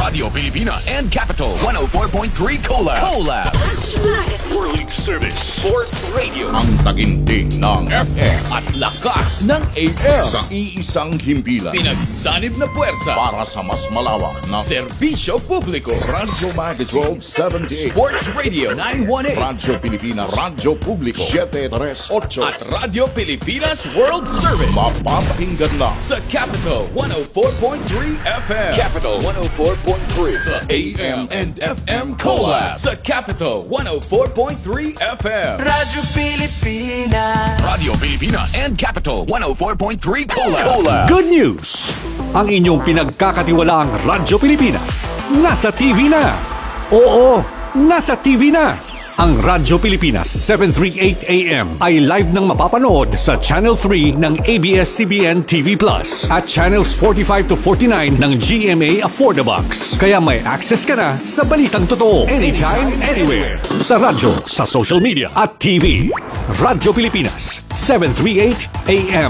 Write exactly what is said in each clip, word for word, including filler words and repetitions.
Radio Pilipinas and Capital one oh four point three Collab. Collab. That's right. World Service Sports Radio. Ang taginting ng F M at lakas ng A M. sa iisang himpilan Pinagsanib na puwersa. para sa mas malawak na Serbisyo publiko. Radyo Magazine seventy-eight, Sports Radio nine one eight. Radyo Pilipinas, Radyo Publiko seven three eight, At Radio Pilipinas World Service. mapapakinggan lang Sa Capital one oh four point three F M. Capital one oh four point three. The A M and F M Collab. Sa Capital one oh four point three F M. Radyo Pilipinas. Radio Pilipinas and Capital one oh four point three Collab. Collab. Good news! Ang inyong pinagkakatiwalaang Radyo Pilipinas nasa T V na. Oo, nasa T V na. Ang Radyo Pilipinas seven thirty-eight A M ay live nang mapapanood sa Channel three ng A B S C B N T V Plus at Channels forty-five to forty-nine ng G M A Affordabox. Kaya may access ka na sa balitang totoo anytime, anywhere. Sa radyo, sa social media at T V. Radyo Pilipinas seven thirty-eight A M.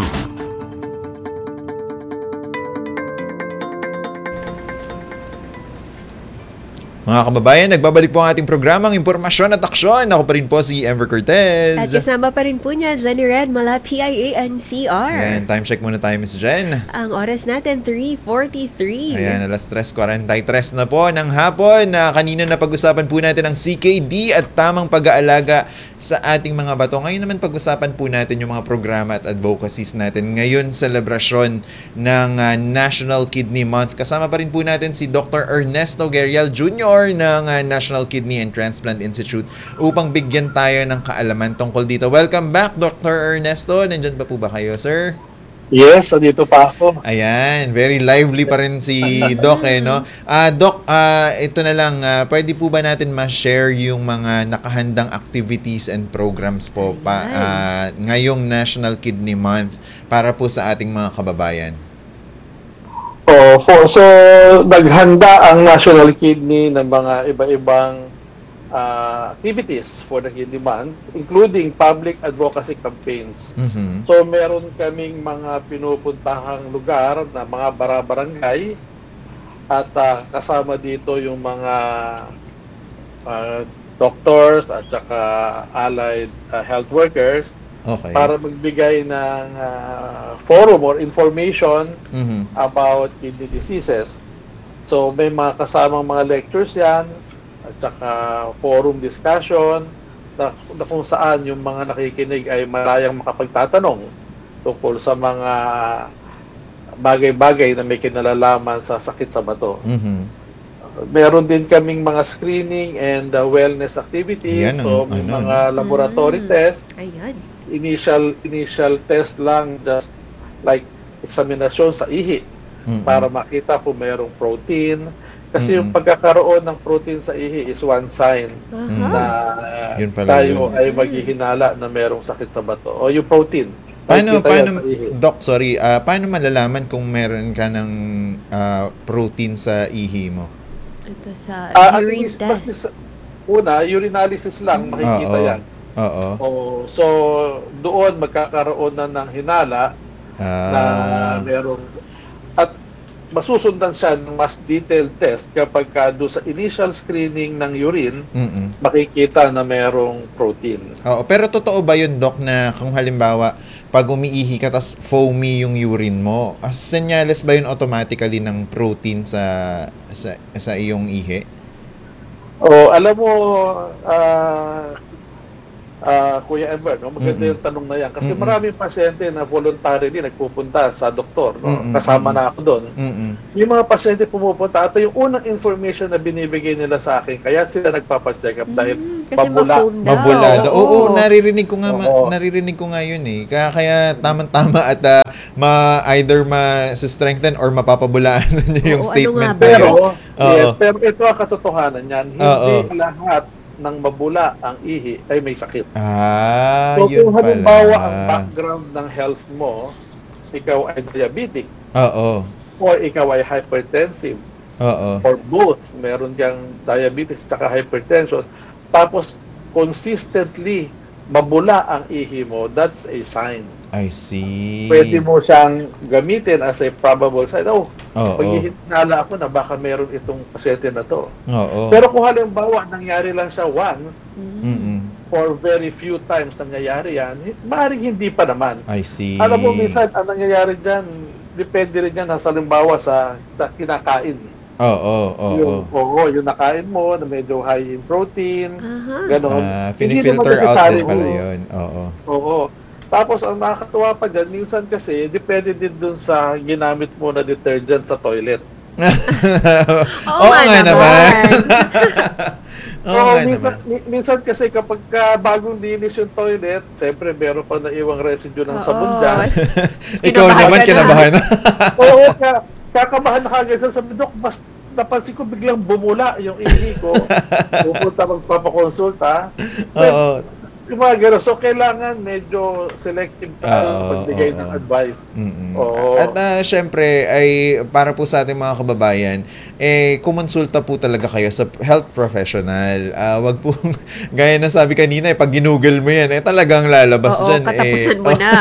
Mga kababayan, nagbabalik po ang ating programang Impormasyon at Aksyon. Ako pa rin po si Emver Cortez. At kasama pa rin po niya, Jenny Red mula P I A N C R. Ayan, time check muna tayo, Miss Jen. Ang oras natin, three forty-three. Ayan, alas tres forty-three na po ng hapon. Na kanina na pag-usapan po natin ang C K D at tamang pag-aalaga sa ating mga bato. Ngayon naman pag-usapan po natin yung mga programa at advocacies natin. Ngayon, selebrasyon ng uh, National Kidney Month. Kasama pa rin po natin si Doctor Ernesto Guerrial Junior ng uh, National Kidney and Transplant Institute upang bigyan tayo ng kaalaman tungkol dito. Welcome back, Doctor Ernesto. Nandyan pa po ba kayo, sir? Yes, dito pa ako. Ayan, very lively pa rin si Doc eh, no? Ah, Doc, ah, ito na lang, ah, pwede po ba natin ma-share yung mga nakahandang activities and programs po pa ah, ngayong National Kidney Month para po sa ating mga kababayan? Oh, for, so naghanda ang National Kidney ng mga iba-ibang uh, activities for the Kidney Month, including public advocacy campaigns. Mhm. So meron kaming mga pinupuntahang lugar na mga bara-barangay at uh, kasama dito yung mga uh, doctors at saka allied uh, health workers Okay. para magbigay ng uh, forum or information Mhm. about kidney diseases. So may mga kasamang mga lectures yan at saka forum discussion na, na kung saan yung mga nakikinig ay malayang makapagtatanong tungkol sa mga bagay-bagay na may kinalalaman sa sakit sa bato. Mhm. Meron din kaming mga screening and uh, wellness activities. Yan ang- So may ano, mga laboratory Mm. tests, Ayan. initial initial test lang, just like examinasyon sa ihi Mhm. para makita kung mayroong protein. Kasi yung Mm-mm. pagkakaroon ng protein sa ihi is one sign Aha. na Yun pala tayo yun. ay maghihinala na mayroong sakit sa bato. O yung protein. Paano, Makikita yan paano, sa ihi. Doc, sorry, ah, paano malalaman kung meron ka ng ah, protein sa ihi mo? Ito sa Ah, urine at least, mas- test. Una, urinalysis lang, makikita Oo. yan. Oo. O, so, doon magkakaroon na ng hinala na Ah, merong at masusundan siya ng mas detailed test kapag ka doon sa initial screening ng urine mm-mm. makikita na merong protein. Oo, pero totoo ba yun, Doc, na kung halimbawa, pag umiihi ka tas foamy yung urine mo, as senyales ba yun automatically ng protein sa sa, sa iyong ihi? O alam mo, ah ah, Kuya Ever, no? Maganda Mm-mm. yung tanong na yan. Kasi Mm-mm. maraming pasyente na voluntarily nagpupunta sa doktor. No? Mm-mm. Kasama na ako doon. Mm-mm. Yung mga pasyente pumupunta at yung unang information na binibigay nila sa akin, kaya sila nagpapacheck up dahil Mm, kasi mabula. ma-foam daw. Mabula daw. Oo, Oo. naririnig ko nga ma- Oo. naririnig ko nga yun eh. Kaya kaya tamang-tama at ah, ma either ma-strengthen or mapapabulaan niyo yung Oo, ano statement nga ba? na Pero, yun. Oo. yes, pero ito ang katotohanan yan. Hindi Oo. lahat ng mabula ang ihi ay may sakit. Ah, So yun kung halimbawa ang pala. background ng health mo, ikaw ay diabetic, Oo. or ikaw ay hypertensive, Oo. or both, meron kang diabetes at hypertension, tapos consistently mabula ang ihi mo, that's a sign. I see. Pwede mo siyang gamitin as a probable sign. Oh, Oo. paghihinala ako na baka meron itong pasyente na to. Oo. Pero kung halimbawa, nangyari lang siya once, Mm-mm. or very few times nangyayari yan, maaaring hindi pa naman. I see. Alam mo, minsan, ang nangyayari dyan, depende rin yan, sa halimbawa, sa, sa kinakain. Oo, oo, Yung, oo. oo, yung nakain mo, na medyo high in protein, Aha. gano'n. Ah, Hindi pinifilter naman out necessary, din pala oo. yun. Oo. Oo. Tapos, ang nakakatuwa pa dyan, minsan kasi, depende din dun sa ginamit mo na detergent sa toilet. Oo Oo nga nga naman. Oo Oo, nga minsan, naman. mi- minsan kasi kapag ka bagong linis yung toilet, siyempre meron pa na iwang residue ng sabon dyan. Ikaw naman, kinabahan na. Oo, ka, kakabahan na kagad sa sabi, Dok, mas napansin ko biglang bumula yung ihi ko. Pupunta magpapakonsulta. Oo. Yung mga gano'n. So, kailangan medyo selective tayo Oo, pagbigay oo. ng advice. Mm-mm. Oo. At uh, syempre, ay para po sa ating mga kababayan, eh, kumonsulta po talaga kayo sa health professional. Ah, wag po, gaya na sabi kanina, eh, pag ginugol mo yan, eh, talagang lalabas Oo, dyan. katapusan eh. mo na.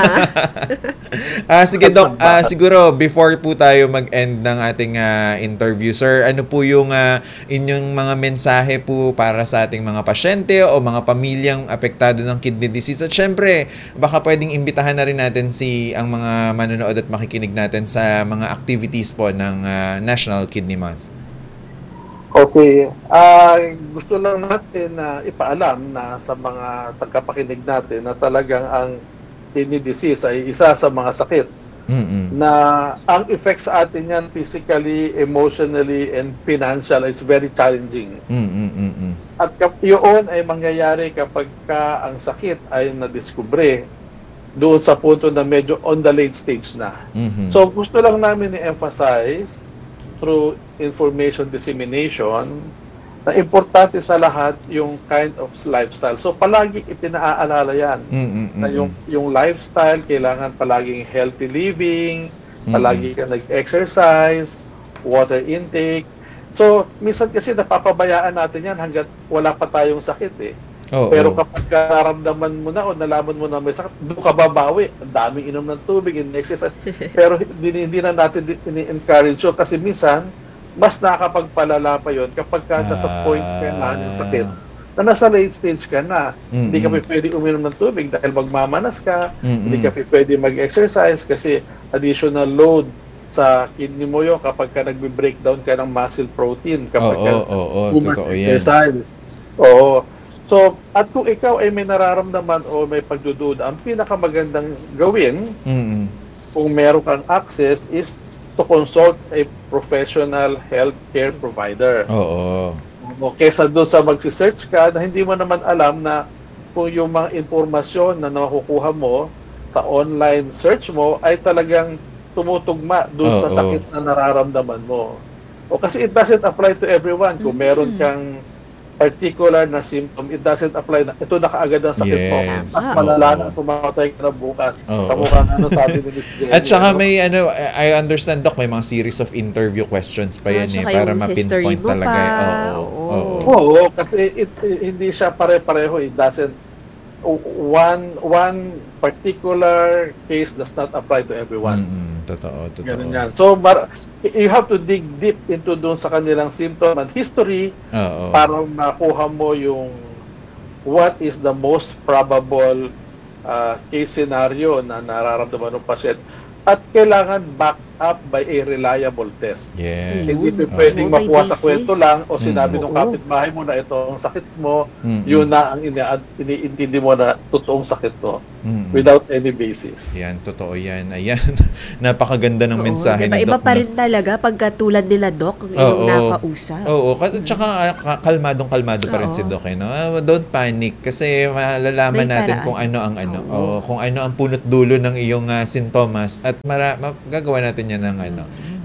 Ah, sige Doc, ah, siguro before po tayo mag-end ng ating ah, interview, sir, ano po yung ah, inyong mga mensahe po para sa ating mga pasyente o mga pamilyang apektado ng kidney disease? At syempre, baka pwedeng imbitahan na rin natin si ang mga manonood at makikinig natin sa mga activities po ng ah, National Kidney Month. Okay. Ah, gusto lang natin na ipaalam na sa mga tagapakinig natin na talagang ang kidney disease ay isa sa mga sakit Mm-mm. na ang effects sa atin yan physically, emotionally, and financial is very challenging. Mm-mm-mm. At kap- yun ay mangyayari kapag ka ang sakit ay nadiskubre doon sa punto na medyo on the late stage na. Mhm. So gusto lang namin i-emphasize through information dissemination na importante sa lahat yung kind of lifestyle. So palagi ipinaalala yan Mm-mm-mm. na yung yung lifestyle kailangan palaging healthy living, palagi ka nag-exercise, water intake. So minsan kasi napapabayaan natin yan hangga't wala pa tayong sakit eh. Oo. Pero kapag nararamdaman mo na o nalaman mo na may sakit, doon ka babawi. Ang daming inom ng tubig, in-exercise. Pero hindi, hindi na natin di- ini-encourage yun kasi minsan mas nakakapagpalala pa yun kapag ka nasa point ka na yung sakit na nasa late stage ka na. Mm-mm. Hindi ka pa pwede uminom ng tubig dahil magmamanas ka. Mm-mm. Hindi ka pa pwede mag-exercise kasi additional load sa kidney mo yun kapag ka nagbe-breakdown ka ng muscle protein kapag Oo, ka oo, oo, too much totoo yan. exercise. Oo. So, at kung ikaw ay may nararamdaman o may pagdududa, ang pinakamagandang gawin Mm-mm. kung meron kang access is to consult a professional healthcare provider. Oo. O kesa doon sa magsisearch ka na hindi mo naman alam na kung yung mga informasyon na nakukuha mo sa online search mo ay talagang tumutugma doon sa Oo. sakit na nararamdaman mo. O kasi it doesn't apply to everyone. Kung meron kang particular na symptom, it doesn't apply na ito na kaagad ang sakit mo. Yes. Mas Oo. malala na pumatay ka na bukas. Oo. Kamukha na ano sabi ni Miss Jenny. At saka ano? may ano, I understand Doc, may mga series of interview questions pa Ah, yan eh, tsaka para yung history ma-pinpoint mo talaga. pa. eh. Oo. Oo. Oo. Oo, kasi it, it- hindi siya pare-pareho. It doesn't one one particular case does not apply to everyone. Mm-mm. Totoo, totoo. Ganun yan. So, mar- you have to dig deep into doon sa kanilang symptom and history Oo. para makuha mo yung what is the most probable uh, case scenario na nararamdaman ng patient at kailangan back up by a reliable test. Yes. Hindi Yun. pa pwedeng Oo, may makuha sa basis. kwento lang o sinabi Mm. ng Oo. kapitbahay mo na ito ang sakit mo, Mm-mm. yun na ang ina- iniintindi mo na totoong sakit mo Mm-mm. without any basis. Yan, totoo yan. Ayan. Napakaganda ng Oo, mensahe diba, ni iba Doc. pa no? rin talaga pagka tulad nila Doc, yung Oo. nakausap. Oo, ka- tsaka ah, ka- kalmadong kalmado pa rin Oo. si Doc eh, no? Ah, Don't panic kasi malalaman May natin paraan. kung ano ang ano, Oo. oo, kung ano ang punot dulo ng iyong ah, sintomas at mara- ma- gagawa natin yan ng ano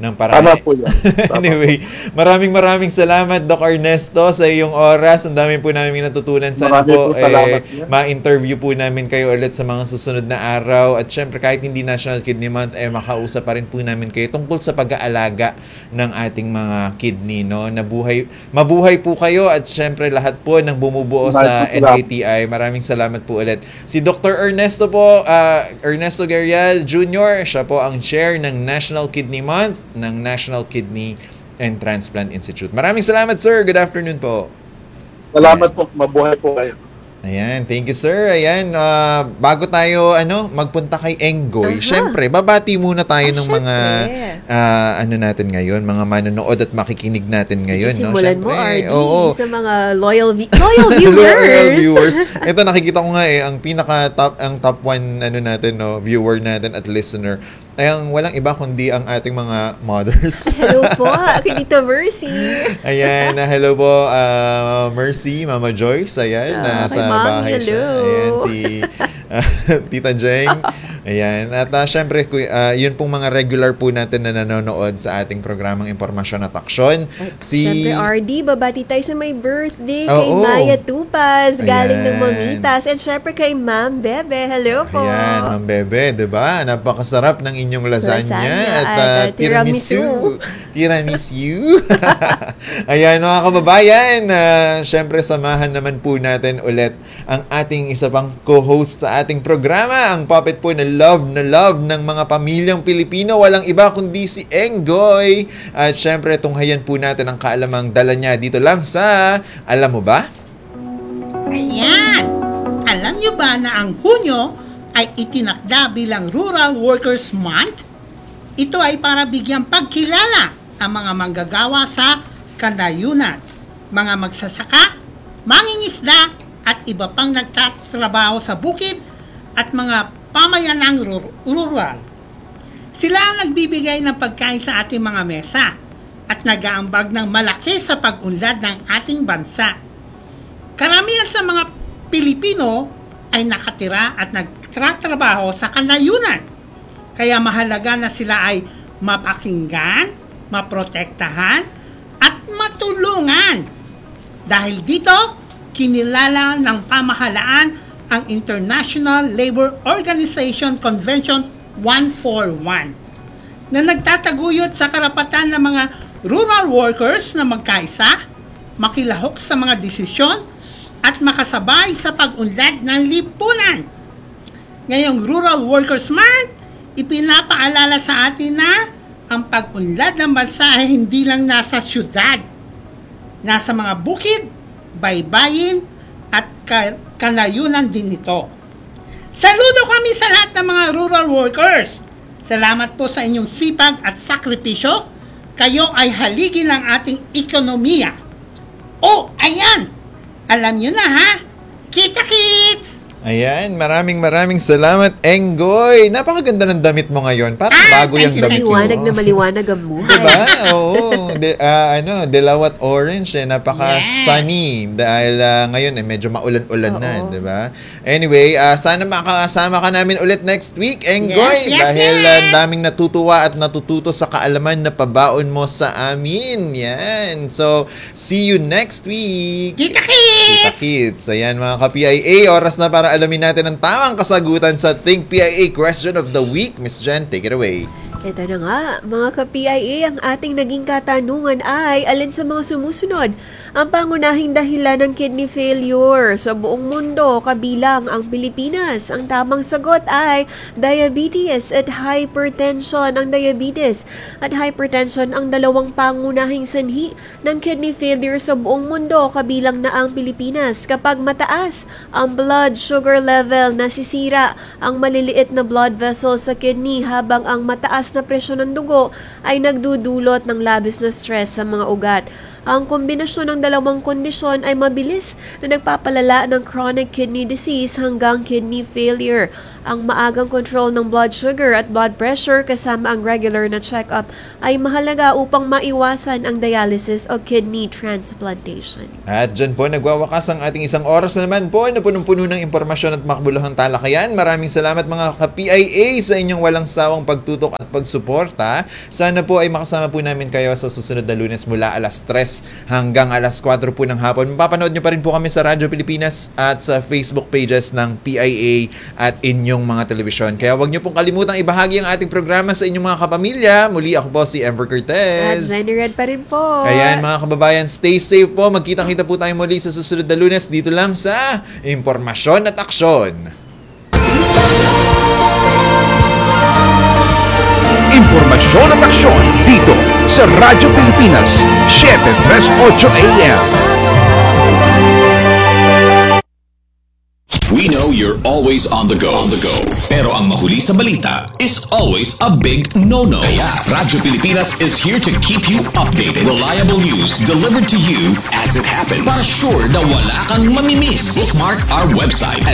ng parami. Tama po yan. Tama Anyway, maraming maraming salamat, Doc Ernesto, sa iyong oras. Ang dami po namin natutunan. Sana Marami po, po salamat eh, yan. ma-interview po namin kayo ulit sa mga susunod na araw. At syempre, kahit hindi National Kidney Month, eh, makausap pa rin po namin kayo tungkol sa pag-aalaga ng ating mga kidney, no? Nabuhay, mabuhay po kayo at syempre lahat po ng bumubuo sa N Maraming K T I. Maraming salamat po ulit. Si Doctor Ernesto po, uh, Ernesto Gerial Junior, siya po ang chair ng National Kidney Month ng National Kidney and Transplant Institute. Maraming salamat, sir. Good afternoon po. Salamat po. Mabuhay po kayo. Ayan, thank you, sir. Ayan, uh, bago tayo ano magpunta kay Enggoy, Aha. syempre, babati muna tayo Ah, ng mga syempre. ah, ano natin ngayon, mga manonood at makikinig natin ngayon, no? Simulan mo, Syempre, R D, oo. sa mga loyal, vi- loyal viewers. Loyal viewers. Ito nakikita ko nga eh, ang pinaka top ang top one ano natin, no, viewer natin at listener. Ay ang walang iba kundi ang ating mga mothers. Hello po, kay Tita Mercy. Ayan, na hello po, uh, Mercy, Mama Joyce, ayan, Ah, nasa kay Mommy, bahay siya. hello. Ayan, si uh, Tita Jeng. Ayan, at uh, syempre, kuy- uh, yun pong mga regular po natin na nanonood sa ating programang Impormasyon at Aksyon. Si... Siyempre, R D, babati tayo sa may birthday Oo. kay Maya Tupaz, galing ng Ayan. Mamitas. And syempre kay Ma'am Bebe, hello po. Ayan, Ma'am Bebe, di ba? Napakasarap ng inyong lasagna, Lasagna at, at, uh, uh, tiramisu. tiramisu. Tiramisu. Ayan, mga kababayan, uh, syempre samahan naman po natin ulit ang ating isa pang co-host sa ating programa, ang puppet po na love na love ng mga pamilyang Pilipino. Walang iba kundi si Enggoy. At syempre, tunghayan po natin ang kaalamang dala niya dito lang sa Alam Mo Ba? Ayan! Alam niyo ba na ang Hunyo ay itinakda bilang Rural Workers Month? Ito ay para bigyang pagkilala ang mga manggagawa sa kanayunan, mga magsasaka, mangingisda, at iba pang nagtatrabaho sa bukid at mga pamayanang rur- rural. Sila ang nagbibigay ng pagkain sa ating mga mesa at nag-aambag ng malaki sa pag-unlad ng ating bansa. Karamihan sa mga Pilipino ay nakatira at nagtatrabaho sa kanayunan. Kaya mahalaga na sila ay mapakinggan, maprotektahan, at matulungan. Dahil dito, kinilala ng pamahalaan ang International Labor Organization Convention one forty-one na nagtataguyod sa karapatan ng mga rural workers na magkaisa, makilahok sa mga desisyon, at makasabay sa pag-unlad ng lipunan. Ngayong Rural Workers Month, ipinapaalala sa atin na ang pag-unlad ng bansa ay hindi lang nasa syudad, nasa mga bukid, baybayin, at ka- kanayunan din ito. Saludo kami sa lahat ng mga rural workers. Salamat po sa inyong sipag at sakripisyo. Kayo ay haligi ng ating ekonomiya. Oh, ayan! Alam nyo na ha? Kita-kits! Ayan, maraming maraming salamat, Enggoy. Napakaganda ng damit mo ngayon. Parang Ah, bago thank yung you, damit thank mo. you. Maliwanag na maliwanag ang buhay. Diba? Oo. De, ah, ano, dilawat orange eh. Napaka-sunny. Dahil ah, ngayon eh, medyo maulan-ulan na. Oo. Diba? Anyway, ah, sana makakasama ka namin ulit next week, Enggoy. Yes, yes, dahil yes. ah, daming natutuwa at natututo sa kaalaman na pabaon mo sa amin. Yan. So, see you next week. Kita-kits! Kita Kids. Ayan mga ka-P I A, oras na para alamin natin ang tamang kasagutan sa Think P I A Question of the Week. Miss Jen, take it away. Ito na nga, mga ka-P I A, ang ating naging katanungan ay alin sa mga sumusunod ang pangunahing dahilan ng kidney failure sa buong mundo kabilang ang Pilipinas? Ang tamang sagot ay diabetes at hypertension. Ang diabetes at hypertension ang dalawang pangunahing sanhi ng kidney failure sa buong mundo kabilang na ang Pilipinas. Kapag mataas ang blood sugar level, nasisira ang maliliit na blood vessels sa kidney habang ang mataas na presyon ng dugo ay nagdudulot ng labis na stress sa mga ugat. Ang kombinasyon ng dalawang kondisyon ay mabilis na nagpapalala ng chronic kidney disease hanggang kidney failure. Ang maagang control ng blood sugar at blood pressure kasama ang regular na check-up ay mahalaga upang maiwasan ang dialysis o kidney transplantation. At dyan po, nagwawakas ang ating isang oras na naman po na punong-puno ng impormasyon at makbuluhang talakayan. Maraming salamat mga ka-P I A sa inyong walang sawang pagtutok at pagsuporta. Sana po ay makasama po namin kayo sa susunod na Lunes mula alas tres hanggang alas kwatro po ng hapon. Mapapanood nyo pa rin po kami sa Radyo Pilipinas at sa Facebook pages ng P I A at inyong mga telebisyon. Kaya huwag nyo pong kalimutang ibahagi ang ating programa sa inyong mga kapamilya. Muli ako po si Amber At Cortez. Jenny Red pa rin po. Ayan mga kababayan, stay safe po. Magkita-kita po tayo muli sa susunod na Lunes dito lang sa Impormasyon at Aksyon. Impormasyon at aksyon dito sa Radyo Pilipinas seven thirty-eight A M. We know you're always on the go. On the go. Pero ang mahuli sa balita is always a big no-no. Kaya Radyo Pilipinas is here to keep you updated. Reliable news delivered to you as it happens. Para sure na wala kang mamimiss. Bookmark our website